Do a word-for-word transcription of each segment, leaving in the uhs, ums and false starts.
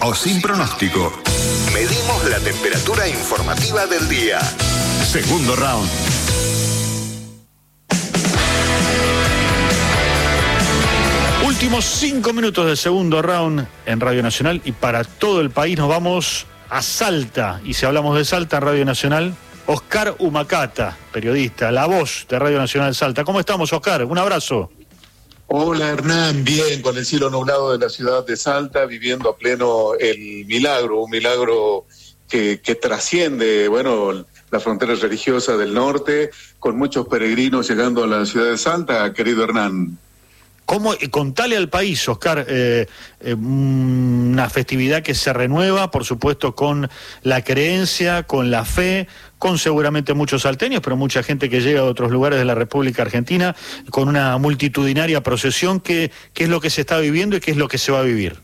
o sin pronóstico. Medimos la temperatura informativa del día. Segundo round. Últimos cinco minutos del segundo round en Radio Nacional y para todo el país nos vamos a Salta. Y si hablamos de Salta en Radio Nacional, Oscar Humacata, periodista, la voz de Radio Nacional Salta. ¿Cómo estamos, Oscar? Un abrazo. Hola, Hernán. Bien, con el cielo nublado de la ciudad de Salta, viviendo a pleno el milagro, un milagro que, que trasciende, bueno, la frontera religiosa del norte, con muchos peregrinos llegando a la ciudad de Salta, querido Hernán. ¿Cómo, contale al país, Oscar, eh, eh, una festividad que se renueva, por supuesto, con la creencia, con la fe, con seguramente muchos salteños, pero mucha gente que llega de otros lugares de la República Argentina, con una multitudinaria procesión. ¿Qué, qué es lo que se está viviendo y qué es lo que se va a vivir?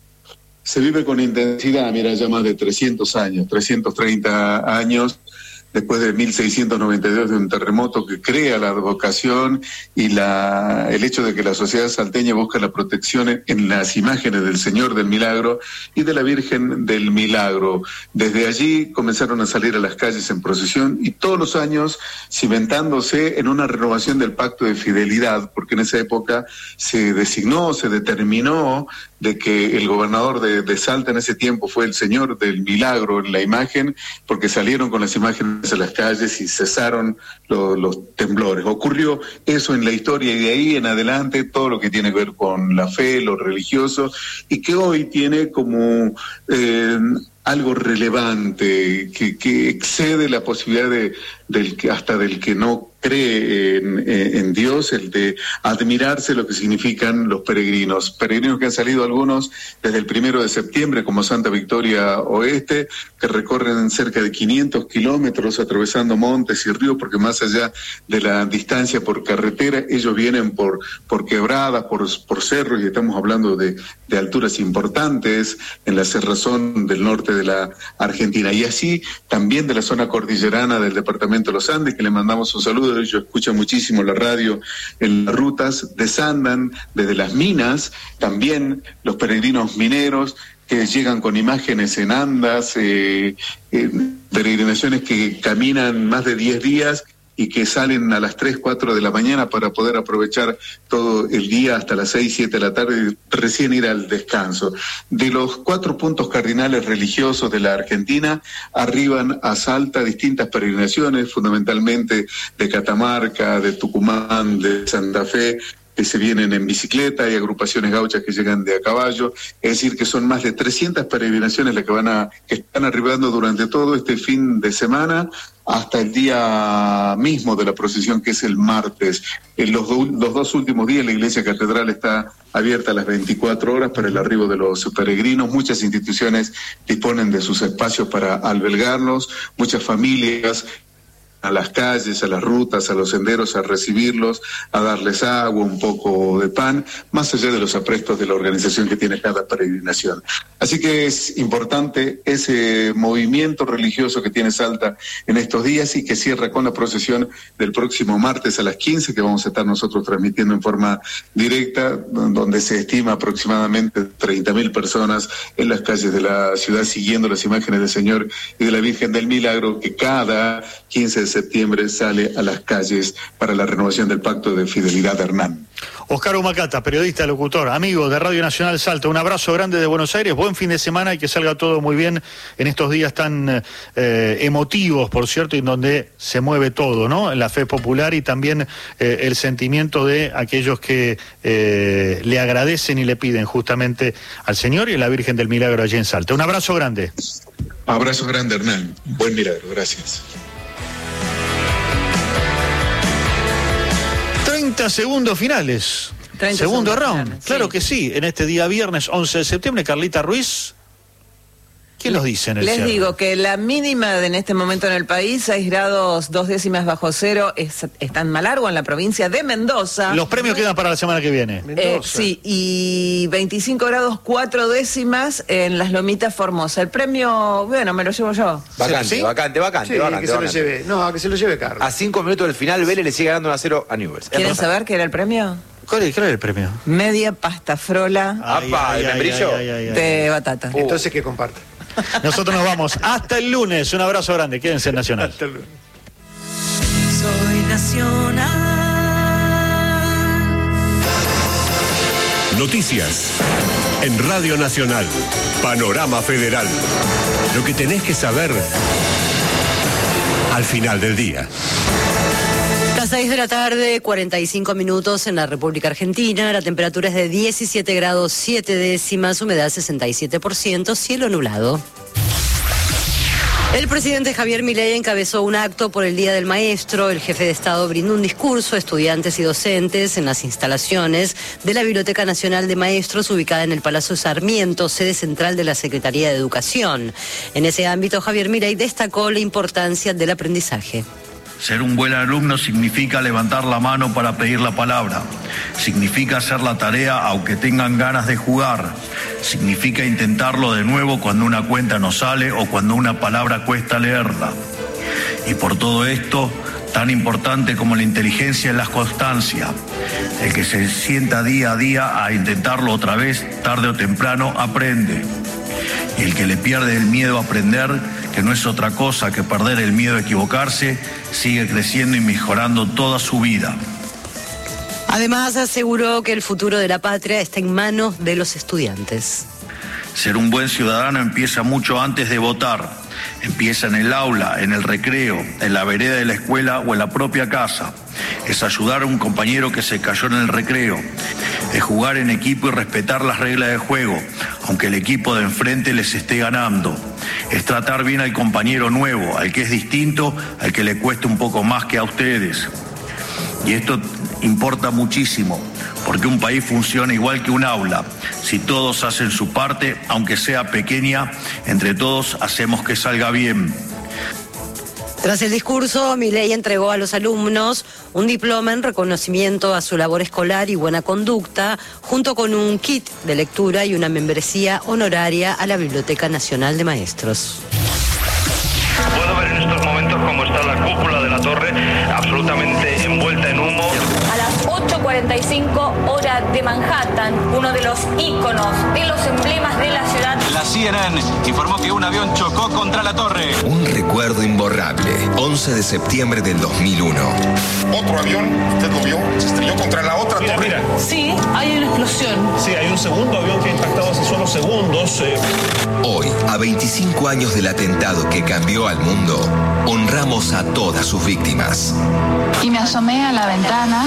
Se vive con intensidad, mira, ya más de trescientos años, trescientos treinta años, después de mil seiscientos noventa y dos, de un terremoto que crea la advocación y la, el hecho de que la sociedad salteña busca la protección en, en las imágenes del Señor del Milagro y de la Virgen del Milagro. Desde allí comenzaron a salir a las calles en procesión y todos los años cimentándose en una renovación del pacto de fidelidad, porque en esa época se designó, se determinó de que el gobernador de, de Salta en ese tiempo fue el Señor del Milagro en la imagen, porque salieron con las imágenes a las calles y cesaron lo, los temblores. Ocurrió eso en la historia y de ahí en adelante todo lo que tiene que ver con la fe, lo religioso, y que hoy tiene como eh, algo relevante, que, que excede la posibilidad de, del que hasta del que no cree en, en Dios, el de admirarse lo que significan los peregrinos. Peregrinos que han salido algunos desde el primero de septiembre, como Santa Victoria Oeste, que recorren cerca de quinientos kilómetros atravesando montes y ríos, porque más allá de la distancia por carretera, ellos vienen por, por quebradas, por, por cerros, y estamos hablando de, de alturas importantes en la cerrazón del norte de la Argentina. Y así también de la zona cordillerana del departamento de los Andes, que le mandamos un saludo. Ellos escuchan muchísimo la radio en las rutas, desandan desde las minas, también los peregrinos mineros que llegan con imágenes en andas, eh, eh, peregrinaciones que caminan más de diez días y que salen a las tres, cuatro de la mañana para poder aprovechar todo el día hasta las seis, siete de la tarde y recién ir al descanso. De los cuatro puntos cardinales religiosos de la Argentina, arriban a Salta distintas peregrinaciones, fundamentalmente de Catamarca, de Tucumán, de Santa Fe, que se vienen en bicicleta, hay agrupaciones gauchas que llegan de a caballo, es decir, que son más de trescientas peregrinaciones las que van a, que están arribando durante todo este fin de semana, hasta el día mismo de la procesión, que es el martes. En los, do, los dos últimos días la iglesia catedral está abierta a las veinticuatro horas para el arribo de los peregrinos. Muchas instituciones disponen de sus espacios para albergarlos, muchas familias a las calles, a las rutas, a los senderos, a recibirlos, a darles agua, un poco de pan, más allá de los aprestos de la organización que tiene cada peregrinación. Así que es importante ese movimiento religioso que tiene Salta en estos días y que cierra con la procesión del próximo martes a las quince, que vamos a estar nosotros transmitiendo en forma directa, donde se estima aproximadamente treinta mil personas en las calles de la ciudad siguiendo las imágenes del Señor y de la Virgen del Milagro, que cada quince de septiembre sale a las calles para la renovación del pacto de fidelidad, Hernán. Oscar Humacata, periodista, locutor, amigo de Radio Nacional Salta, un abrazo grande de Buenos Aires, buen fin de semana y que salga todo muy bien en estos días tan eh, emotivos, por cierto, y en donde se mueve todo, ¿no? La fe popular y también eh, el sentimiento de aquellos que eh, le agradecen y le piden justamente al Señor y a la Virgen del Milagro allí en Salta. Un abrazo grande. Abrazo grande, Hernán. Buen milagro, gracias. treinta segundos finales. Segundo round. Finales, claro sí. Que sí. En este día viernes once de septiembre, Carlita Ruiz. ¿Qué nos dice en el Les cierre? digo que la mínima de en este momento en el país, seis grados, dos décimas bajo cero, es, está en Malargüe, en la provincia de Mendoza. Los premios quedan para la semana que viene. Eh, sí, y veinticinco grados, cuatro décimas en las Lomitas Formosa. El premio, bueno, me lo llevo yo. Vacante, ¿Sí? vacante, vacante, Sí, vacante. que se vacante. lo lleve. No, que se lo lleve Carlos. A cinco minutos del final, Vélez le sigue ganando uno a cero a Newell's. ¿Quieren saber qué era el premio? ¿Cuál es, cuál es el premio? Media pasta frola Ay, Apa, ay, ¿el ay, membrillo? ay, ay, ay, de ay. batata. Uh. Entonces que comparte. Nosotros nos vamos hasta el lunes. Un abrazo grande. Quédense en Nacional. Hasta el lunes. Soy Nacional. Noticias en Radio Nacional. Panorama Federal. Lo que tenés que saber al final del día. Las seis de la tarde, cuarenta y cinco minutos en la República Argentina. La temperatura es de diecisiete grados siete décimas, humedad sesenta y siete por ciento, cielo nublado. El presidente Javier Milei encabezó un acto por el Día del Maestro. El jefe de Estado brindó un discurso a estudiantes y docentes en las instalaciones de la Biblioteca Nacional de Maestros, ubicada en el Palacio Sarmiento, sede central de la Secretaría de Educación. En ese ámbito, Javier Milei destacó la importancia del aprendizaje. Ser un buen alumno significa levantar la mano para pedir la palabra. Significa hacer la tarea aunque tengan ganas de jugar. Significa intentarlo de nuevo cuando una cuenta no sale o cuando una palabra cuesta leerla. Y por todo esto, tan importante como la inteligencia es la constancia. El que se sienta día a día a intentarlo otra vez, tarde o temprano, aprende. Y el que le pierde el miedo a aprender, que no es otra cosa que perder el miedo a equivocarse, sigue creciendo y mejorando toda su vida. Además, aseguró que el futuro de la patria está en manos de los estudiantes. Ser un buen ciudadano empieza mucho antes de votar. Empieza en el aula, en el recreo, en la vereda de la escuela o en la propia casa. Es ayudar a un compañero que se cayó en el recreo. Es jugar en equipo y respetar las reglas de juego, aunque el equipo de enfrente les esté ganando. Es tratar bien al compañero nuevo, al que es distinto, al que le cueste un poco más que a ustedes. Y esto importa muchísimo, porque un país funciona igual que un aula. Si todos hacen su parte, aunque sea pequeña, entre todos hacemos que salga bien. Tras el discurso, Milei entregó a los alumnos un diploma en reconocimiento a su labor escolar y buena conducta, junto con un kit de lectura y una membresía honoraria a la Biblioteca Nacional de Maestros. Puedo ver en estos momentos cómo está la cúpula de la torre, absolutamente envuelta en humo. A las ocho cuarenta y cinco hora de Manhattan, uno de los íconos, de los emblemas de la ciudad. La C N N informó que un avión chocó contra la torre. Un recuerdo imborrable. once de septiembre del dos mil uno. Otro avión, usted lo vio, se estrelló contra la otra mira, torre. Mira. Sí, hay una explosión. Sí, hay un segundo avión que ha impactado hace solo segundos. Eh. Hoy, a veinticinco años del atentado que cambió al mundo, honramos a todas sus víctimas. Y me asomé a la ventana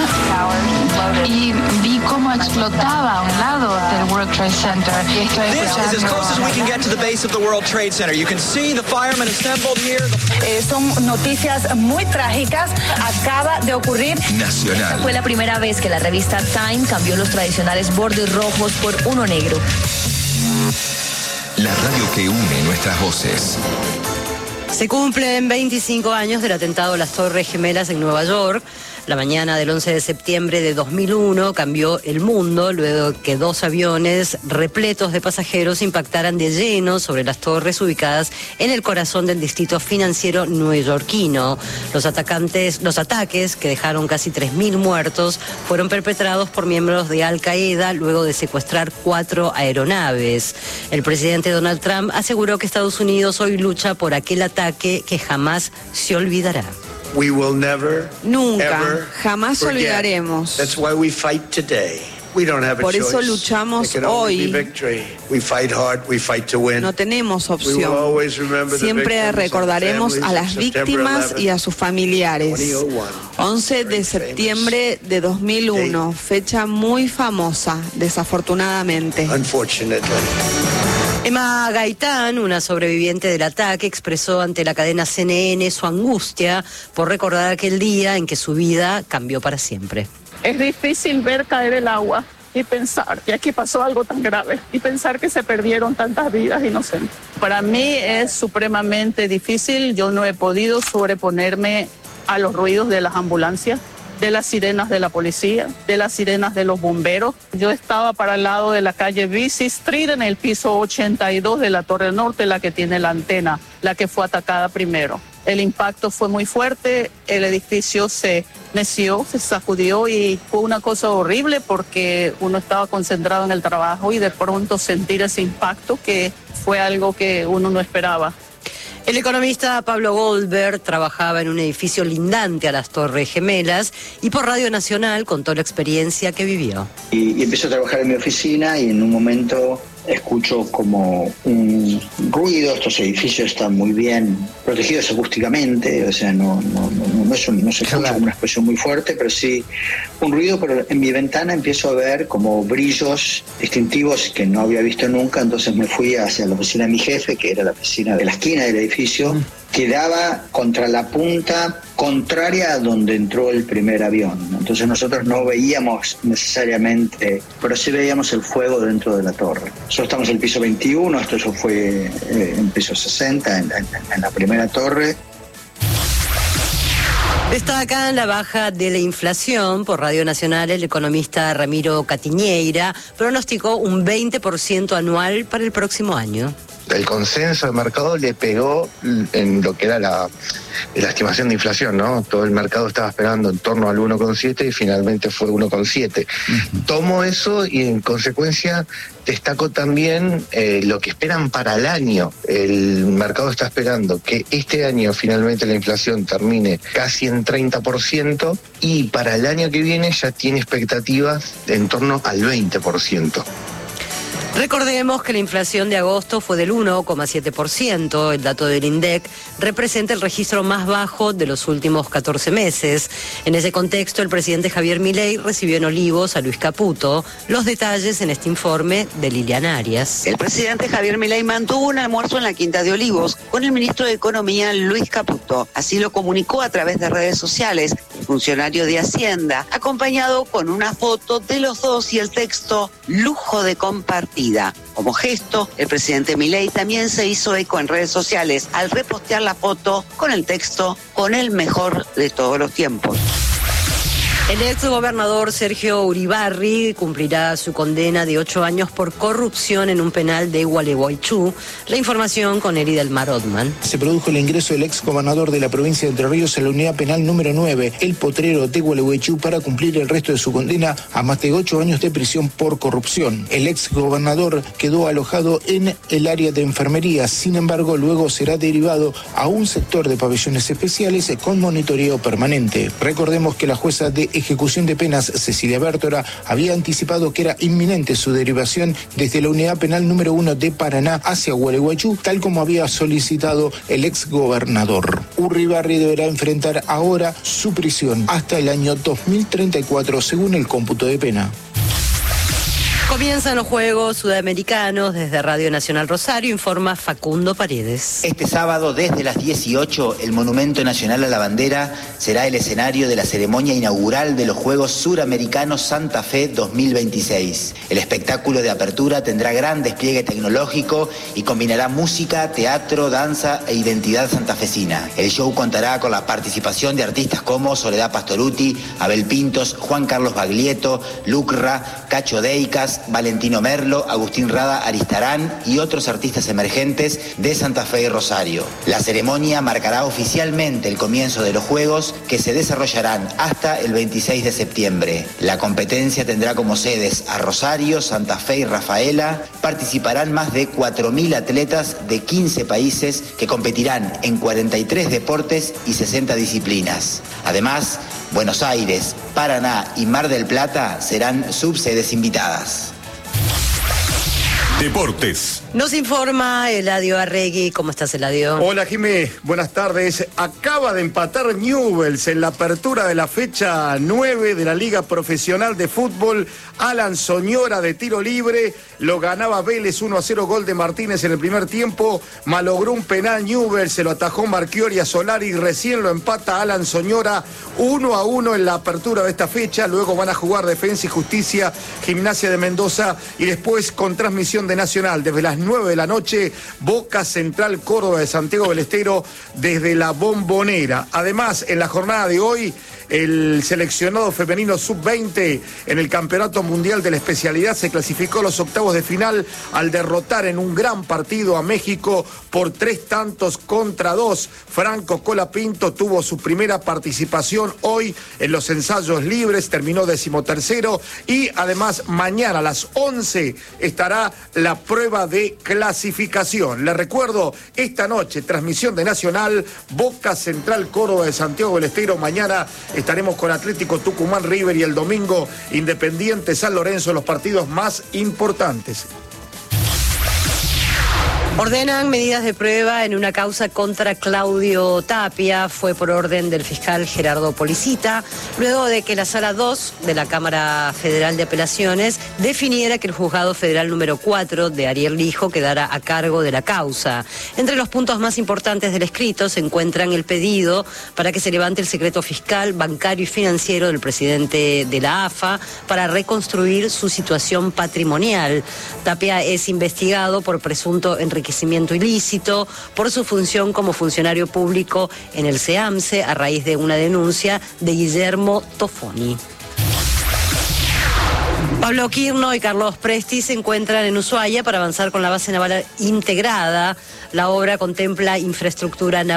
y vi cómo explotaba a un lado del World Trade Center. Y estoy This is as close as we can get to the base of the World Trade Center. You can see the firemen assembled here. Eh, son noticias muy trágicas. Acaba de ocurrir. Nacional. Esta fue la primera vez que la revista Time cambió los tradicionales bordes rojos por uno negro. La radio que une nuestras voces. Se cumplen veinticinco años del atentado a las Torres Gemelas en Nueva York. La mañana del once de septiembre de dos mil uno cambió el mundo luego que dos aviones repletos de pasajeros impactaran de lleno sobre las torres ubicadas en el corazón del distrito financiero neoyorquino. Los atacantes, los ataques, que dejaron casi tres mil muertos, fueron perpetrados por miembros de Al Qaeda luego de secuestrar cuatro aeronaves. El presidente Donald Trump aseguró que Estados Unidos hoy lucha por aquel ataque que jamás se olvidará. We will never, Nunca, ever jamás forget. olvidaremos. That's why we fight today. We don't have a Por eso choice. luchamos There can only hoy. be victory. We fight hard, we fight to win. No tenemos We will opción. always remember the Siempre victims and recordaremos families a las of September víctimas eleventh, y a sus familiares. two thousand one. once de septiembre de dos mil uno, fecha muy famosa, desafortunadamente. Unfortunately. Emma Gaitán, una sobreviviente del ataque, expresó ante la cadena C N N su angustia por recordar aquel día en que su vida cambió para siempre. Es difícil ver caer el agua y pensar que aquí pasó algo tan grave y pensar que se perdieron tantas vidas inocentes. Para mí es supremamente difícil. Yo no he podido sobreponerme a los ruidos de las ambulancias, de las sirenas de la policía, de las sirenas de los bomberos. Yo estaba para el lado de la calle Vesey Street en el piso ochenta y dos de la Torre Norte, la que tiene la antena, la que fue atacada primero. El impacto fue muy fuerte, el edificio se Neció, se sacudió y fue una cosa horrible porque uno estaba concentrado en el trabajo y de pronto sentir ese impacto que fue algo que uno no esperaba. El economista Pablo Goldberg trabajaba en un edificio lindante a las Torres Gemelas y por Radio Nacional contó la experiencia que vivió. Y, y empecé a trabajar en mi oficina y en un momento escucho como un ruido. Estos edificios están muy bien protegidos acústicamente, o sea, no, no, no, no, es un, no se escucha como una expresión muy fuerte, pero sí un ruido. Pero en mi ventana empiezo a ver como brillos distintivos que no había visto nunca. Entonces me fui hacia la oficina de mi jefe, que era la oficina de la esquina del edificio, mm. que daba contra la punta contraria a donde entró el primer avión. Entonces nosotros no veíamos necesariamente, pero sí veíamos el fuego dentro de la torre. Nosotros estamos en el piso veintiuno, esto eso fue eh, en piso sesenta, en, en, en la primera torre. Destacan la baja de la inflación. Por Radio Nacional, el economista Ramiro Catiñeira pronosticó un veinte por ciento anual para el próximo año. El consenso del mercado le pegó en lo que era la, la estimación de inflación, ¿no? Todo el mercado estaba esperando en torno al uno coma siete y finalmente fue uno coma siete. Uh-huh. Tomo eso y en consecuencia destaco también eh, lo que esperan para el año. El mercado está esperando que este año finalmente la inflación termine casi en treinta por ciento y para el año que viene ya tiene expectativas en torno al veinte por ciento. Recordemos que la inflación de agosto fue del uno coma siete por ciento. El dato del INDEC representa el registro más bajo de los últimos catorce meses. En ese contexto, el presidente Javier Milei recibió en Olivos a Luis Caputo. Los detalles en este informe de Liliana Arias. El presidente Javier Milei mantuvo un almuerzo en la Quinta de Olivos con el ministro de Economía Luis Caputo. Así lo comunicó a través de redes sociales el funcionario de Hacienda, acompañado con una foto de los dos y el texto "lujo de compartir". Como gesto, el presidente Milei también se hizo eco en redes sociales al repostear la foto con el texto "con el mejor de todos los tiempos". El ex gobernador Sergio Uribarri cumplirá su condena de ocho años por corrupción en un penal de Gualeguaychú. La información con Eri del Mar Otman. Se produjo el ingreso del ex gobernador de la provincia de Entre Ríos a la unidad penal número nueve, el Potrero de Gualeguaychú, para cumplir el resto de su condena a más de ocho años de prisión por corrupción. El ex gobernador quedó alojado en el área de enfermería, sin embargo, luego será derivado a un sector de pabellones especiales con monitoreo permanente. Recordemos que la jueza de ejecución de penas, Cecilia Bértora, había anticipado que era inminente su derivación desde la unidad penal número uno de Paraná hacia Gualeguaychú, tal como había solicitado el ex gobernador. Uribarri deberá enfrentar ahora su prisión hasta el año dos mil treinta y cuatro, según el cómputo de pena. Comienzan los Juegos Sudamericanos. Desde Radio Nacional Rosario informa Facundo Paredes. Este sábado desde las dieciocho el Monumento Nacional a la Bandera será el escenario de la ceremonia inaugural de los Juegos Suramericanos Santa Fe dos mil veintiséis. El espectáculo de apertura tendrá gran despliegue tecnológico y combinará música, teatro, danza e identidad santafesina. El show contará con la participación de artistas como Soledad Pastorutti, Abel Pintos, Juan Carlos Baglietto, Lucra, Cacho Deicas, Valentino Merlo, Agustín Rada Aristarán y otros artistas emergentes de Santa Fe y Rosario. La ceremonia marcará oficialmente el comienzo de los Juegos, que se desarrollarán hasta el veintiséis de septiembre. La competencia tendrá como sedes a Rosario, Santa Fe y Rafaela. Participarán más de cuatro mil atletas de quince países que competirán en cuarenta y tres deportes y sesenta disciplinas. Además, Buenos Aires, Paraná y Mar del Plata serán subsedes invitadas. Deportes. Nos informa Eladio Arregui. ¿Cómo estás, Eladio? Hola, Jimé. Buenas tardes. Acaba de empatar Newell's en la apertura de la fecha nueve de la Liga Profesional de Fútbol. Alan Soñora de tiro libre. Lo ganaba Vélez uno a cero, gol de Martínez en el primer tiempo. Malogró un penal Newell's, se lo atajó Marchiori a Solari. Recién lo empata Alan Soñora uno a uno en la apertura de esta fecha. Luego van a jugar Defensa y Justicia, Gimnasia de Mendoza y después con transmisión de Nacional desde las nueve de la noche, Boca Central Córdoba de Santiago del Estero desde la Bombonera. Además, en la jornada de hoy, El seleccionado femenino sub veinte en el Campeonato Mundial de la especialidad se clasificó a los octavos de final al derrotar en un gran partido a México por tres tantos contra dos. Franco Colapinto tuvo su primera participación hoy en los ensayos libres, terminó decimotercero y además mañana a las once estará la prueba de clasificación. Les recuerdo, esta noche transmisión de Nacional, Boca Central Córdoba de Santiago del Estero. Mañana estaremos con Atlético Tucumán River y el domingo Independiente San Lorenzo, los partidos más importantes. Ordenan medidas de prueba en una causa contra Claudio Tapia. Fue por orden del fiscal Gerardo Policita, luego de que la Sala dos de la Cámara Federal de Apelaciones definiera que el Juzgado Federal número cuatro de Ariel Lijo quedara a cargo de la causa. Entre los puntos más importantes del escrito se encuentran el pedido para que se levante el secreto fiscal, bancario y financiero del presidente de la A F A para reconstruir su situación patrimonial. Tapia es investigado por presunto enriquecimiento ilícito por su función como funcionario público en el SEAMSE a raíz de una denuncia de Guillermo Tofoni. Pablo Quirno y Carlos Presti se encuentran en Ushuaia para avanzar con la base naval integrada. La obra contempla infraestructura naval